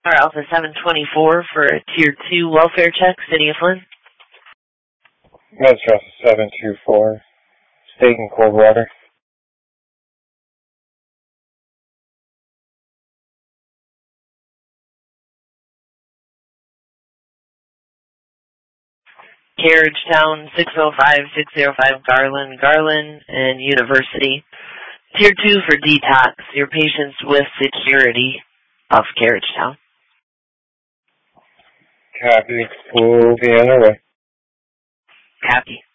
Our Alpha 724 for a Tier 2 welfare check, City of Flint. That's Alpha 724. Steak and cold water. Carriage Town 605-605 Garland, and University. Tier 2 for detox. Your patients with security of Carriage Town. Copy. We'll be on our way. Copy.